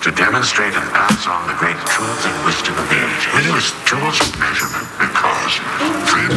to demonstrate and pass on the great truth and wisdom of the age. We use tools of measurement because 3